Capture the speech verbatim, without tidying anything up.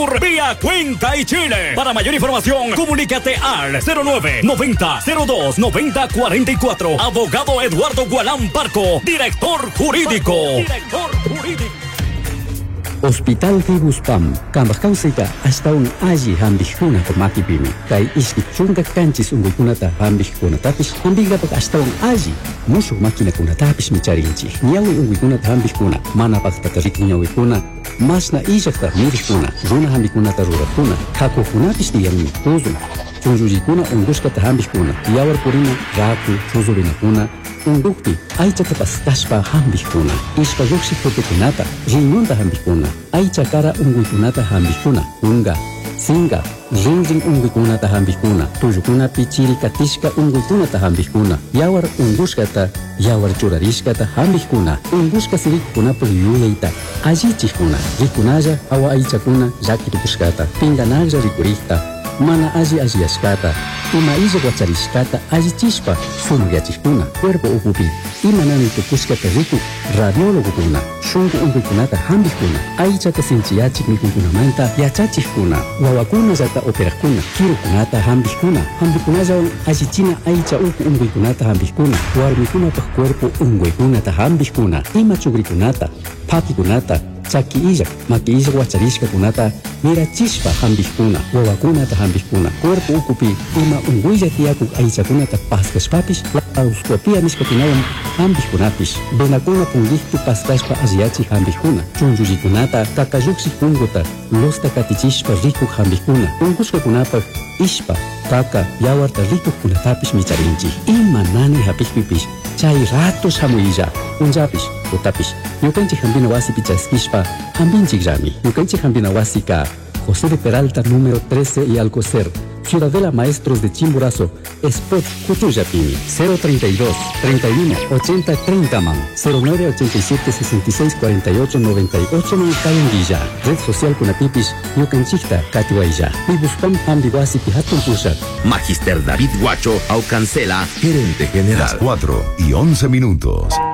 vía Cuenca y Chile. Para mayor información, comunícate al cero nueve noventa cero dos noventa cuarenta y cuatro. Abogado Eduardo Gualán Parco, director jurídico. Director jurídico. Hospital Tiguspam, Kambakausika, hasta un aji hambihuna por makipimi. Kai iski chunga kanchis unguikunata hambihuna tapis, hambigapak hasta un aji. Musu makina kuna tapis micharinchi. Niawi unguikunata hambihuna, mana paktarik niawikuna. Mas na ijakta mirikuna, runa hambikunata rurakuna. Kako hunapis diyan tuzu. Chunjujikuna unguskata hambihuna. Yawar purina, raku, chuzubinakuna. Undukti, aichata pastashpa hambihuna. Ishpa yuksi fotukunata, rinyonta hambihuna. Aicha kara unguikunata hambihuna. Unga, singa, rinrin unguikunata hambihuna. Tuyukuna pichiri katishka unguikunata hambihuna. Yawar unguskata, yawar churarishkata hambihuna. Unguska sirikuna por yuleita. Ajichikuna, rikunaya awa aichakuna yakitukuskata. Pinganaja rikurikta. Mana aji ajiashkata, ima ija guacharishkata ajichispa, sumugiachikuna, cuerpo upupi, ima nani tukushkata riku, radiólogo kuna, shungu unguikunata hambikuna, aichata sinchiachik mikunkunamanta, yachachikuna, wawakuna zata operakuna, kirukunata hambikuna, hambikunazawan ajichina aicha uku unguikunata hambikuna, warmikunata cuerpo unguikunata hambikuna, ima chugrikunata, pakikunata, chaki ija, maki ija guacharishka kunata, mira chispa hambihkuna, wawakunata hambihkuna, cuerpo ukupi, ima unguilla tiakuk aichakunata paskashpapis, lauskopia miskapinawan hambihkunapis, benakuna pungihtu paskashpa asiachi hambihkuna, chunjuyikunata, kakayuksi kunguta, losta katichishpa rikuk hambihkuna, unguskakunapak, ishpa, kaka, yawarta rikuk kunatapis micharinchi, ima nani hapikpipis, chay ratos hamuilla, unjapis, utapis, yukanchi hambina wasi pichaskishpa, hambinchik rami, yukanchi hambina wasi ka, José de Peralta número trece y Alcocer, Ciudadela Maestros de Chimborazo, Spot Cuchuyapini, cero treinta y dos, treinta y uno, ochenta, treinta man, cero nueve ochenta y siete, sesenta y seis, cuarenta y ocho, noventa y ocho Calendilla, Red Social Kunapipis, Yucanchikta, Katiwailla, Ibuspam Ambiguasi Pihatun Pushat. Magister David Guacho, Aucancela, gerente general. Las cuatro y once minutos.